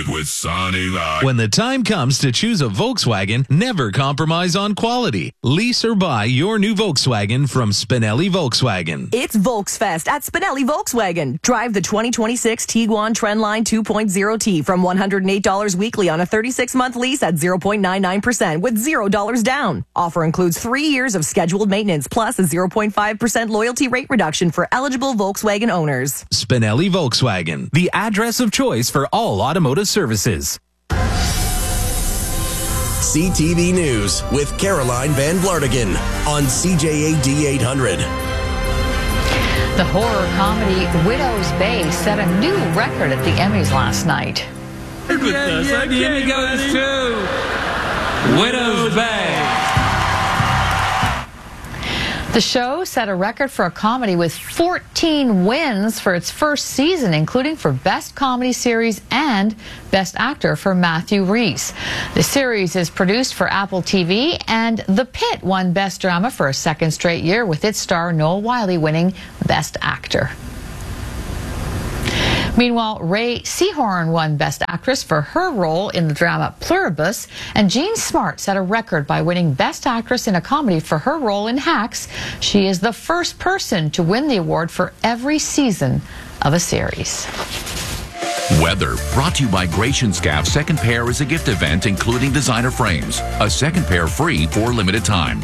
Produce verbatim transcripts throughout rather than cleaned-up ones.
hundred with Sonny Live. When the time comes to choose a Volkswagen, never compromise on quality. Lease or buy your new Volkswagen from Spinelli Volkswagen. It's Volksfest at Spinelli Volkswagen. Drive the twenty twenty-six Tiguan Trendline two point oh T from one hundred eight dollars weekly on a thirty-six month lease at zero point nine nine percent with zero dollars down. Offer includes three years of scheduled maintenance plus a zero point five percent loyalty rate reduction for eligible Volkswagen owners. Spinelli Volkswagen, the address of choice for all automotive services. C T V News with Caroline Van Vlartigan on C J A D eight hundred. The horror comedy Widow's Bay set a new record at the Emmys last night. With us. Yeah, yeah, Emmy goes to Widow's Bay. The show set a record for a comedy with fourteen wins for its first season, including for Best Comedy Series and Best Actor for Matthew Rhys. The series is produced for Apple T V, and The Pit won Best Drama for a second straight year, with its star Noah Wyle winning Best Actor. Meanwhile, Ray Seahorn won Best Actress for her role in the drama Pluribus, and Jean Smart set a record by winning Best Actress in a Comedy for her role in Hacks. She is the first person to win the award for every season of a series. Weather, brought to you by Gratian Scaff. Second pair is a gift event including designer frames. A second pair free for limited time.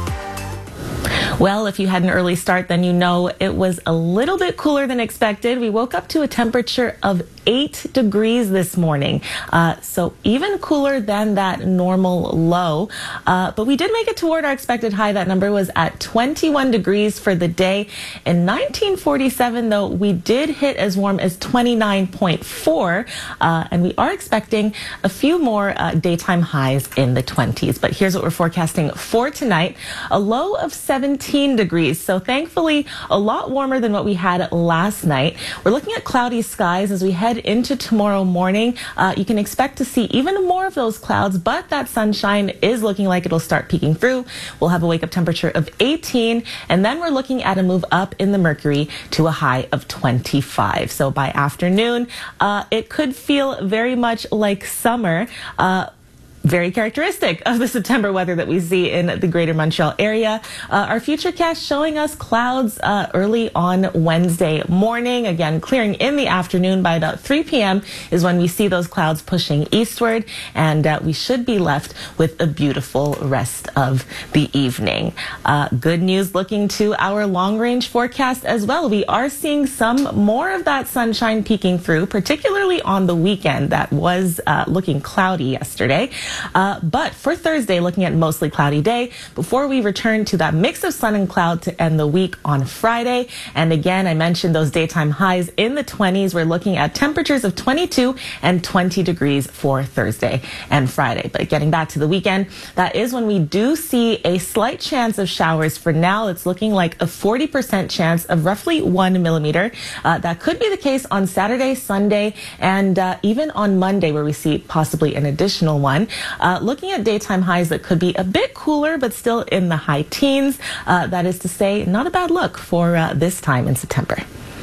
Well, if you had an early start, then you know it was a little bit cooler than expected. We woke up to a temperature of eight degrees this morning, uh, so even cooler than that normal low. Uh, but we did make it toward our expected high. That number was at twenty-one degrees for the day. In nineteen forty-seven, though, we did hit as warm as twenty-nine point four, uh, and we are expecting a few more uh, daytime highs in the twenties. But here's what we're forecasting for tonight. A low of seventeen degrees, so thankfully a lot warmer than what we had last night. We're looking at cloudy skies as we head into tomorrow morning. Uh, you can expect to see even more of those clouds, but that sunshine is looking like it'll start peeking through. We'll have a wake-up temperature of eighteen, and then we're looking at a move up in the mercury to a high of twenty-five. So by afternoon, uh, it could feel very much like summer. Uh, Very characteristic of the September weather that we see in the greater Montreal area. Uh, our futurecast showing us clouds uh, early on Wednesday morning. Again, clearing in the afternoon. By about three p m is when we see those clouds pushing eastward, and uh, we should be left with a beautiful rest of the evening. Uh, good news looking to our long-range forecast as well. We are seeing some more of that sunshine peeking through, particularly on the weekend. That was uh, looking cloudy yesterday. Uh, but for Thursday, looking at mostly cloudy day before we return to that mix of sun and cloud to end the week on Friday. And again, I mentioned those daytime highs in the twenties. We're looking at temperatures of twenty-two and twenty degrees for Thursday and Friday. But getting back to the weekend, that is when we do see a slight chance of showers. For now, it's looking like a forty percent chance of roughly one millimeter. Uh, that could be the case on Saturday, Sunday, and uh, even on Monday, where we see possibly an additional one. Uh, looking at daytime highs that could be a bit cooler, but still in the high teens. Uh, that is to say, not a bad look for uh, this time in September.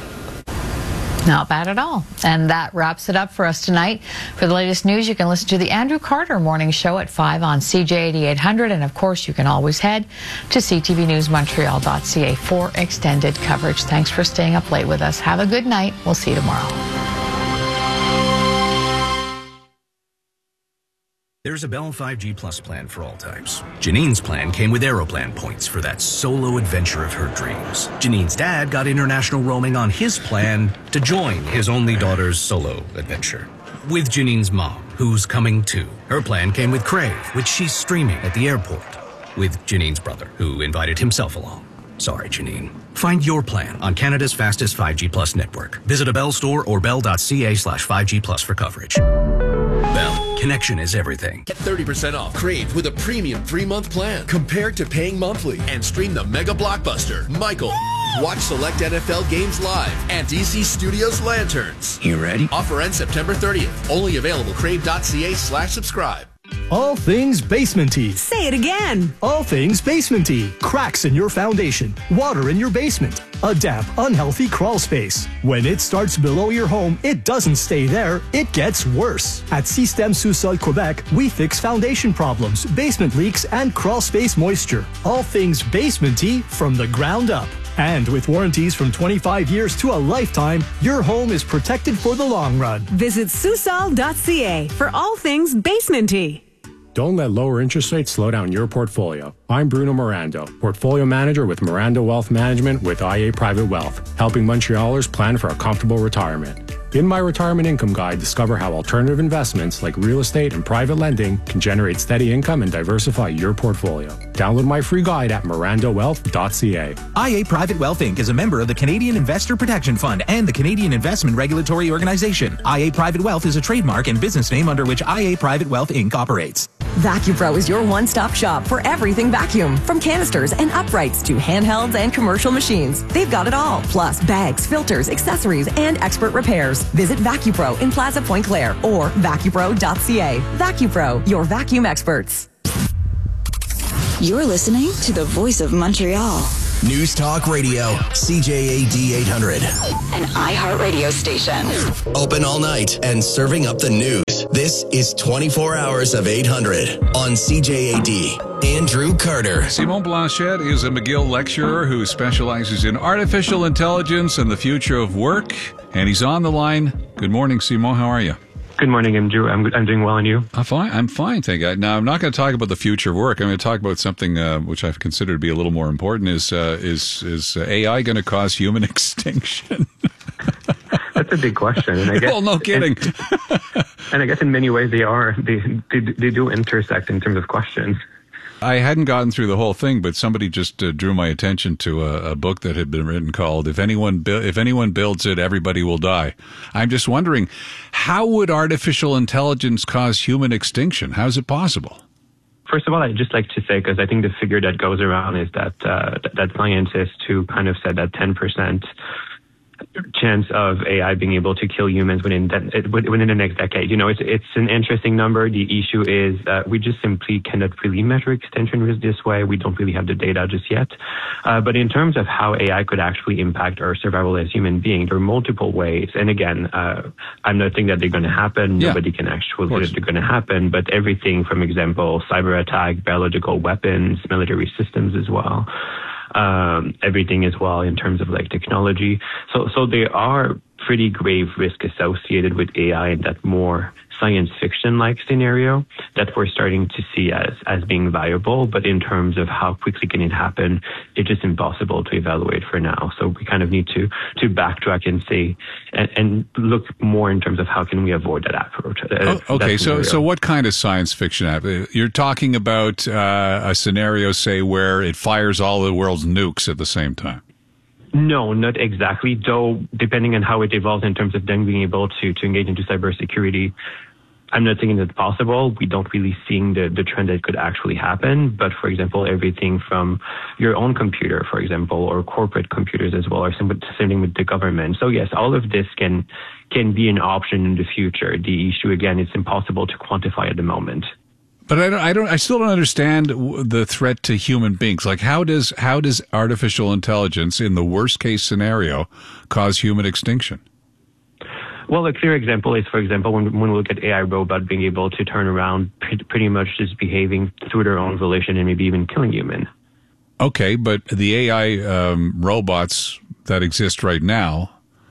Not bad at all. And that wraps it up for us tonight. For the latest news, you can listen to the Andrew Carter Morning Show at five on C J A D eight hundred. And of course, you can always head to c t v news montreal dot c a for extended coverage. Thanks for staying up late with us. Have a good night. We'll see you tomorrow. There's a Bell five G Plus plan for all types. Janine's plan came with Aeroplan points for that solo adventure of her dreams. Janine's dad got international roaming on his plan to join his only daughter's solo adventure. With Janine's mom, who's coming too. Her plan came with Crave, which she's streaming at the airport. With Janine's brother, who invited himself along. Sorry, Janine. Find your plan on Canada's fastest five G Plus network. Visit a Bell store or bell dot c a slash five G plus for coverage. Bell, connection is everything. Get thirty percent off Crave with a premium three-month plan compared to paying monthly, and stream the mega blockbuster, Michael. Watch select N F L games live and D C Studios Lanterns. You ready? Offer ends September thirtieth. Only available crave dot c a slash subscribe. All things basementy. Say it again. All things basementy. Cracks in your foundation. Water in your basement. A damp, unhealthy crawl space. When it starts below your home, it doesn't stay there. It gets worse. At Système Sous-Sol Quebec, we fix foundation problems, basement leaks, and crawl space moisture. All things basementy from the ground up. And with warranties from twenty-five years to a lifetime, your home is protected for the long run. Visit Susol dot c a for all things basementy. Don't let lower interest rates slow down your portfolio. I'm Bruno Mirando, Portfolio Manager with Mirando Wealth Management with I A Private Wealth, helping Montrealers plan for a comfortable retirement. In my Retirement Income Guide, discover how alternative investments like real estate and private lending can generate steady income and diversify your portfolio. Download my free guide at mirando wealth dot c a. I A Private Wealth Incorporated is a member of the Canadian Investor Protection Fund and the Canadian Investment Regulatory Organization. I A Private Wealth is a trademark and business name under which I A Private Wealth Incorporated operates. VacuPro is your one-stop shop for everything vacuum. From canisters and uprights to handhelds and commercial machines. They've got it all. Plus bags, filters, accessories, and expert repairs. Visit VacuPro in Plaza Point Claire or vacupro dot c a. VacuPro, your vacuum experts. You're listening to the Voice of Montreal. News Talk Radio, C J A D eight hundred. An iHeartRadio station. Open all night and serving up the news. This is twenty-four hours of eight hundred on C J A D. Andrew Carter. Simon Blanchette is a McGill lecturer who specializes in artificial intelligence and the future of work, and he's on the line. Good morning, Simon. How are you? Good morning, Andrew. I'm I'm doing well, and you? I'm fine. I'm fine, thank you. Now, I'm not going to talk about the future of work. I'm going to talk about something uh, which I've considered to be a little more important. Is uh, is is A I going to cause human extinction? That's a big question. And I guess, well, no kidding. And, and I guess in many ways they are. They, they they do intersect in terms of questions. I hadn't gotten through the whole thing, but somebody just uh, drew my attention to a, a book that had been written called "If Anyone Bu- If Anyone Builds It, Everybody Will Die." I'm just wondering, how would artificial intelligence cause human extinction? How is it possible? First of all, I'd just like to say, because I think the figure that goes around is that uh, that scientists who kind of said that ten percent chance of A I being able to kill humans within de- within the next decade. You know, it's it's an interesting number. The issue is uh, we just simply cannot really measure extinction risk this way. We don't really have the data just yet. Uh, but in terms of how A I could actually impact our survival as human beings, there are multiple ways. And again, uh, I'm not saying that they're going to happen. Yeah. Nobody can actually say that they're going to happen. But everything from, example, cyber attack, biological weapons, military systems as well. Um, everything as well in terms of like technology. So, so there are pretty grave risks associated with A I in that more science fiction-like scenario that we're starting to see as, as being viable. But in terms of how quickly can it happen, it's just impossible to evaluate for now. So we kind of need to, to backtrack and say, and, and look more in terms of how can we avoid that approach. Oh, okay, so so what kind of science fiction? You're talking about uh, a scenario, say, where it fires all the world's nukes at the same time. No, not exactly, though depending on how it evolves in terms of then being able to, to engage into cybersecurity, I'm not saying it's possible. We don't really see the, the trend that could actually happen. But for example, everything from your own computer, for example, or corporate computers as well, or something with the government. So yes, all of this can can be an option in the future. The issue, again, it's impossible to quantify at the moment. But I don't, I don't, I still don't understand the threat to human beings. Like, how does, how does artificial intelligence, in the worst case scenario, cause human extinction? Well, a clear example is, for example, when, when we look at A I robot being able to turn around pretty, pretty much just behaving through their own volition and maybe even killing humans. Okay, but the A I um, robots that exist right now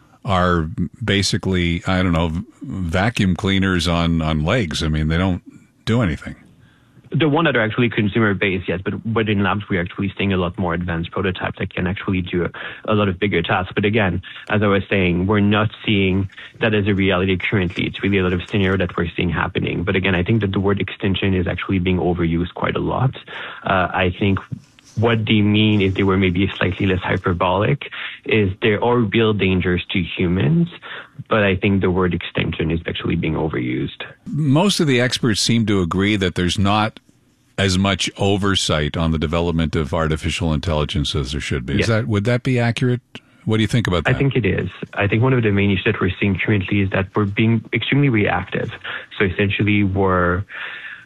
are basically, I don't know, vacuum cleaners on, on legs. I mean, they don't do anything. The one that are actually consumer-based, yes, but within labs, we're actually seeing a lot more advanced prototypes that can actually do a, a lot of bigger tasks. But again, as I was saying, we're not seeing that as a reality currently. It's really a lot of scenario that we're seeing happening. But again, I think that the word extinction is actually being overused quite a lot. Uh, I think what they mean, if they were maybe slightly less hyperbolic, is there are real dangers to humans, but I think the word extinction is actually being overused. Most of the experts seem to agree that there's not as much oversight on the development of artificial intelligence as there should be. Is Yes. that, would that be accurate? What do you think about that? I think it is. I think one of the main issues that we're seeing currently is that we're being extremely reactive. So essentially we're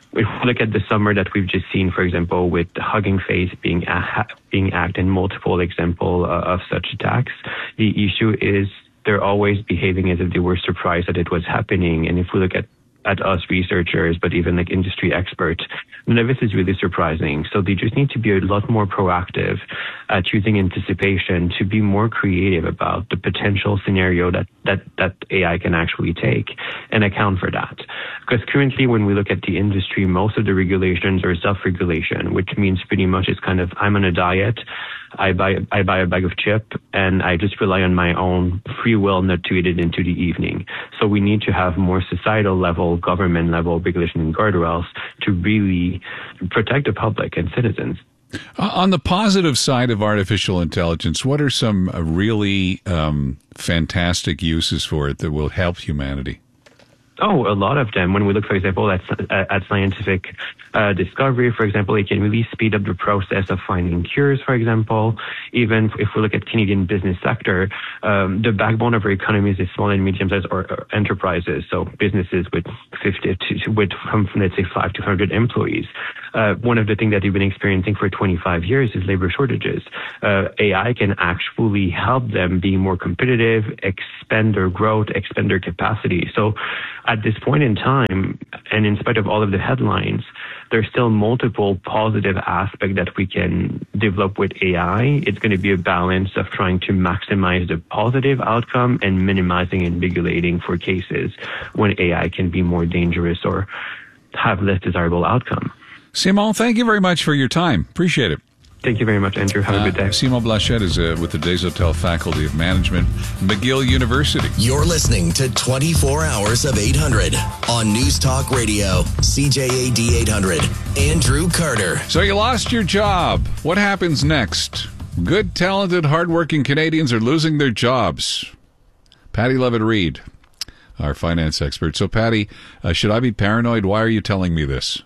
if we look at the summer that we've just seen, for example, with the Hugging Face being a, being act and multiple example uh, of such attacks, the issue is they're always behaving as if they were surprised that it was happening. And if we look at at us researchers, but even like industry experts, none of this is really surprising. So they just need to be a lot more proactive at using anticipation to be more creative about the potential scenario that, that, that A I can actually take and account for that. Because currently when we look at the industry, most of the regulations are self-regulation, which means pretty much it's kind of, I'm on a diet, I buy I buy a bag of chip, and I just rely on my own free will not to eat it into the evening. So we need to have more societal level, government level regulation and guardrails to really protect the public and citizens. Uh, on the positive side of artificial intelligence, what are some uh, really um, fantastic uses for it that will help humanity? Oh, a lot of them. When we look, for example, at, at scientific uh, discovery, for example, it can really speed up the process of finding cures, for example. Even if we look at Canadian business sector, um, the backbone of our economy is the small and medium-sized or, or enterprises, so businesses with fifty to, with from, let's say, five to one hundred employees. Uh, one of the things that we've been experiencing for twenty-five years is labor shortages. Uh, A I can actually help them be more competitive, expand their growth, expand their capacity. So at this point in time, and in spite of all of the headlines, there's still multiple positive aspects that we can develop with A I. It's going to be a balance of trying to maximize the positive outcome and minimizing and regulating for cases when A I can be more dangerous or have less desirable outcome. Simon, thank you very much for your time. Appreciate it. Thank you very much, Andrew. Have uh, a good day. Simon Blanchette is uh, with the Desautels Faculty of Management, McGill University. You're listening to twenty-four hours of eight hundred on News Talk Radio, C J A D eight hundred. Andrew Carter. So you lost your job. What happens next? Good, talented, hardworking Canadians are losing their jobs. Patty Levitt-Reid, our finance expert. So, Patty, uh, should I be paranoid? Why are you telling me this?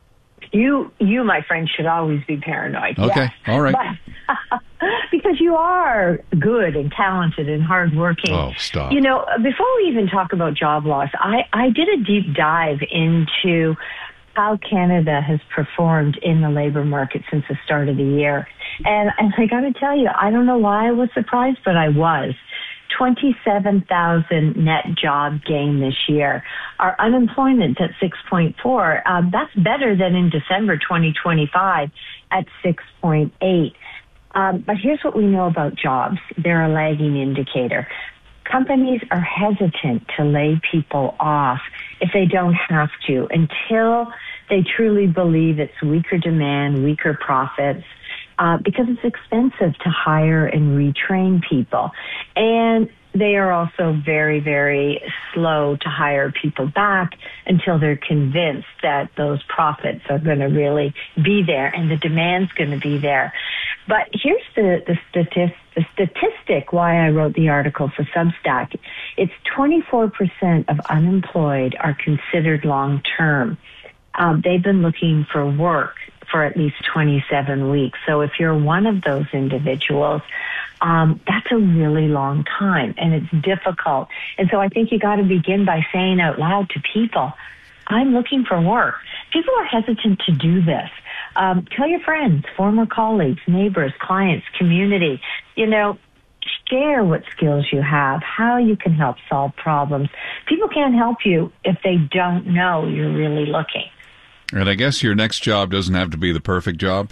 You, you, my friend, should always be paranoid. Okay, yes. all right. But, because you are good and talented and hardworking. Oh, stop. You know, before we even talk about job loss, I, I did a deep dive into how Canada has performed in the labor market since the start of the year. And, and I got to tell you, I don't know why I was surprised, but I was. twenty-seven thousand net job gain this year. Our unemployment's at six point four. Um, that's better than in December twenty twenty-five at six point eight. Um, but here's what we know about jobs. They're a lagging indicator. Companies are hesitant to lay people off if they don't have to until they truly believe it's weaker demand, weaker profits, Uh, because it's expensive to hire and retrain people. And they are also very, very slow to hire people back until they're convinced that those profits are going to really be there and the demand's going to be there. But here's the, the, statis- the statistic why I wrote the article for Substack. It's twenty-four percent of unemployed are considered long-term. Um, they've been looking for work for at least twenty-seven weeks. So if you're one of those individuals, um, that's a really long time and it's difficult. And so I think you got to begin by saying out loud to people, I'm looking for work. People are hesitant to do this. Um, tell your friends, former colleagues, neighbors, clients, community, you know, share what skills you have, how you can help solve problems. People can't help you if they don't know you're really looking. And I guess your next job doesn't have to be the perfect job?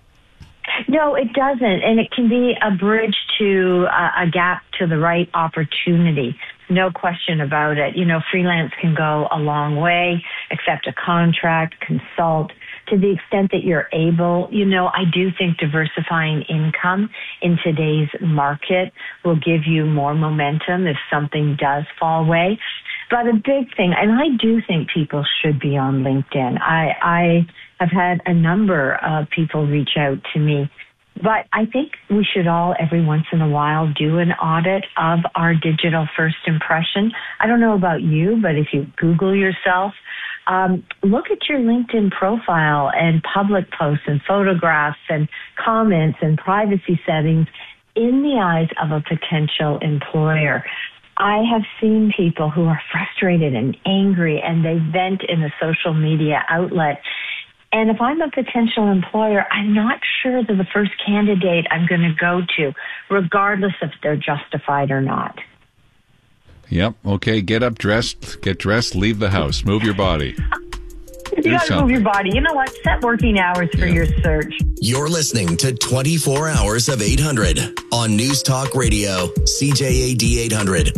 No, it doesn't. And it can be a bridge to uh, a gap to the right opportunity. No question about it. You know, freelance can go a long way, accept a contract, consult. To the extent that you're able, you know, I do think diversifying income in today's market will give you more momentum if something does fall away. But a big thing, and I do think people should be on LinkedIn. I, I have had a number of people reach out to me, but I think we should all every once in a while do an audit of our digital first impression. I don't know about you, but if you Google yourself, um, look at your LinkedIn profile and public posts and photographs and comments and privacy settings in the eyes of a potential employer. I have seen people who are frustrated and angry, and they vent in a social media outlet. And if I'm a potential employer, I'm not sure that the first candidate I'm going to go to, regardless if they're justified or not. Yep. Okay. Get up, dressed, get dressed, leave the house, move your body. You got to move your body. You know what? Set working hours for yeah. your search. You're listening to twenty-four hours of eight hundred on News Talk Radio, C J A D eight hundred.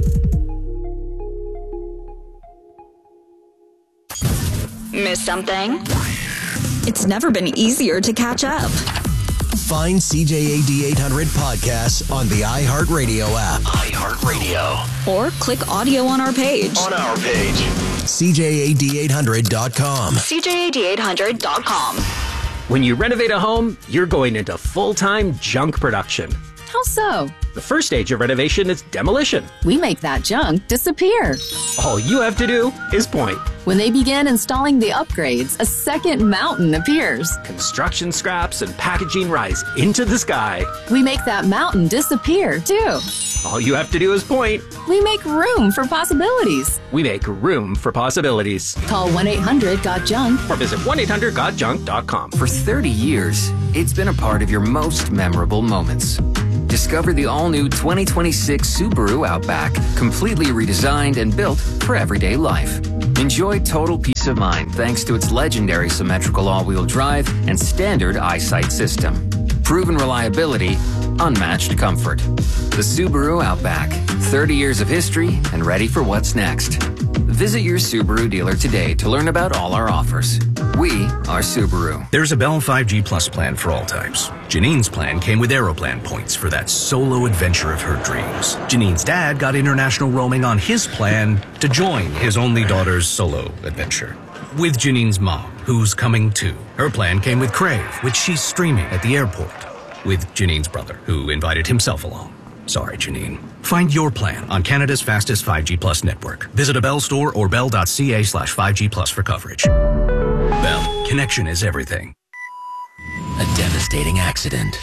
Miss something? It's never been easier to catch up. Find C J A D eight hundred podcasts on the iHeartRadio app. iHeartRadio. Or click audio on our page. On our page. C J A D eight hundred dot com. C J A D eight hundred dot com. When you renovate a home, you're going into full-time junk production. How so? The first stage of renovation is demolition. We make that junk disappear. All you have to do is point. When they begin installing the upgrades, a second mountain appears. Construction scraps and packaging rise into the sky. We make that mountain disappear, too. All you have to do is point. We make room for possibilities. We make room for possibilities. Call one eight hundred got junk or visit one eight hundred got junk dot com. For thirty years, it's been a part of your most memorable moments. Discover the all-new twenty twenty-six Subaru Outback, completely redesigned and built for everyday life. Enjoy total peace of mind thanks to its legendary symmetrical all-wheel drive and standard eyesight system. Proven reliability, unmatched comfort. The Subaru Outback, thirty years of history and ready for what's next. Visit your Subaru dealer today to learn about all our offers. We are Subaru. There's a Bell five G Plus plan for all types. Janine's plan came with Aeroplan points for that solo adventure of her dreams. Janine's dad got international roaming on his plan to join his only daughter's solo adventure. With Janine's mom, who's coming too. Her plan came with Crave, which she's streaming at the airport. With Janine's brother, who invited himself along. Sorry, Janine. Find your plan on Canada's fastest five G Plus network. Visit a Bell store or bell.ca slash 5G Plus for coverage. Bell, connection is everything. A devastating accident.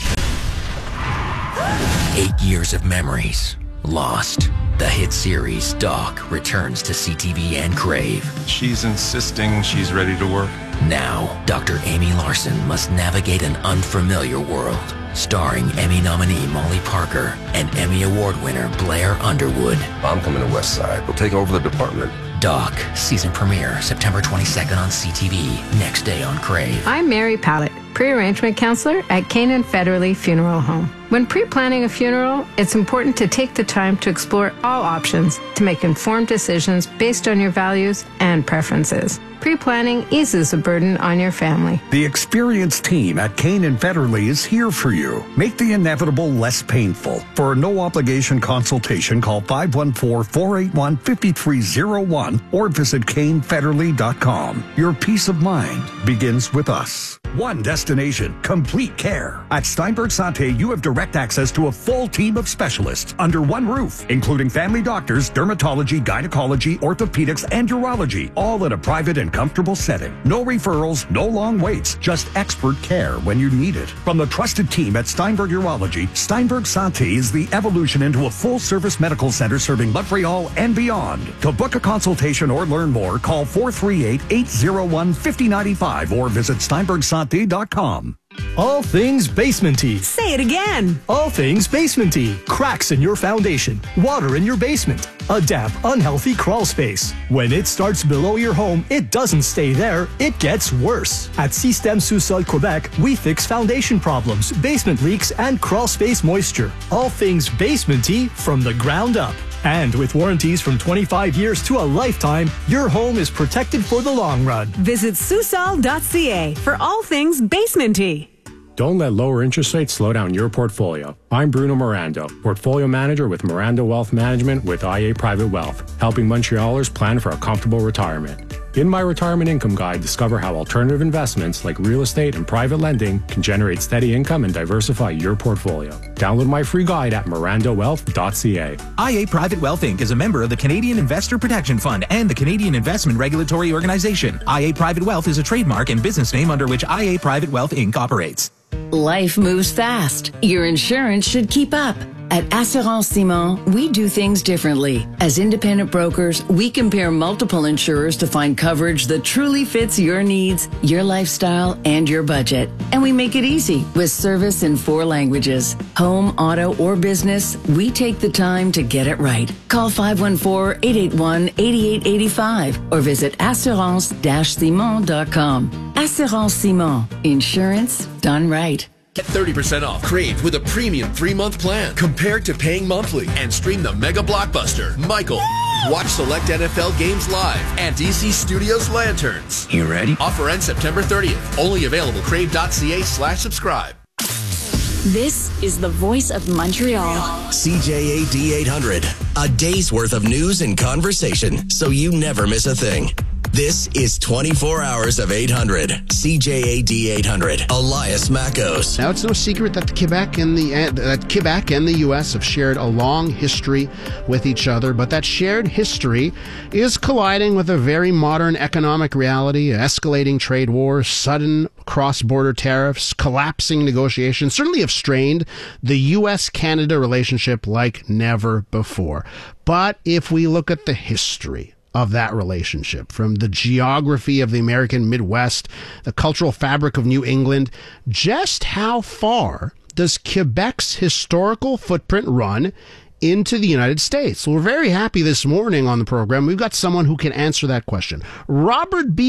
Eight years of memories lost. The hit series Doc returns to C T V and Crave. She's insisting she's ready to work. Now, Doctor Amy Larson must navigate an unfamiliar world. Starring Emmy nominee Molly Parker and Emmy Award winner Blair Underwood. I'm coming to West Side. We'll take over the department. Doc, season premiere, September twenty-second on C T V, next day on Crave. I'm Mary Pallett, pre-arrangement counselor at Canaan Federally Funeral Home. When pre-planning a funeral, it's important to take the time to explore all options to make informed decisions based on your values and preferences. Pre-planning eases the burden on your family. The experienced team at Canaan Federally is here for you. Make the inevitable less painful. For a no-obligation consultation, call five one four, four eight one, five three zero one or visit Kane Federally dot com. Your peace of mind begins with us. One destination, complete care. At Steinberg Santé, you have direct access to a full team of specialists under one roof, including family doctors, dermatology, gynecology, orthopedics, and urology, all in a private and comfortable setting. No referrals, no long waits, just expert care when you need it. From the trusted team at Steinberg Urology, Steinberg Santé is the evolution into a full-service medical center serving Montreal and beyond. To book a consultation or learn more, call four three eight, eight zero one, five zero nine five or visit Steinberg Santé dot com. All things basementy. Say it again. All things basementy. Cracks in your foundation. Water in your basement. A damp, unhealthy crawl space. When it starts below your home, it doesn't stay there. It gets worse. At Système Sous-Sol Quebec, we fix foundation problems, basement leaks, and crawl space moisture. All things basementy from the ground up. And with warranties from twenty-five years to a lifetime, your home is protected for the long run. Visit Sous-Sol dot C A for all things basementy. Don't let lower interest rates slow down your portfolio. I'm Bruno Mirando, Portfolio Manager with Mirando Wealth Management with I A Private Wealth, helping Montrealers plan for a comfortable retirement. In my Retirement Income Guide, discover how alternative investments like real estate and private lending can generate steady income and diversify your portfolio. Download my free guide at Mirando Wealth dot C A. I A Private Wealth Incorporated is a member of the Canadian Investor Protection Fund and the Canadian Investment Regulatory Organization. I A Private Wealth is a trademark and business name under which I A Private Wealth Incorporated operates. Life moves fast. Your insurance should keep up. At Assurance Simon, we do things differently. As independent brokers, we compare multiple insurers to find coverage that truly fits your needs, your lifestyle, and your budget. And we make it easy with service in four languages. Home, auto, or business, we take the time to get it right. Call five one four, eight eight one, eight eight eight five or visit assurance dash simon dot com. Assurance Simon. Insurance done right. Get thirty percent off Crave with a premium three-month plan compared to paying monthly and stream the mega blockbuster, Michael. Watch select N F L games live and D C Studios Lanterns. You ready? Offer ends September thirtieth. Only available crave.ca slash subscribe. This is the voice of Montreal. C J A D eight hundred. A day's worth of news and conversation so you never miss a thing. This is twenty-four hours of eight hundred. C J A D eight hundred. Elias Mackos. Now, it's no secret that the Quebec and the uh, that Quebec and the U S have shared a long history with each other, but that shared history is colliding with a very modern economic reality, escalating trade wars, sudden cross-border tariffs, collapsing negotiations, certainly have strained the U S Canada relationship like never before. But if we look at the history of that relationship, from the geography of the American Midwest, the cultural fabric of New England, just how far does Quebec's historical footprint run into the United States? Well, we're very happy this morning on the program. We've got someone who can answer that question. Robert B.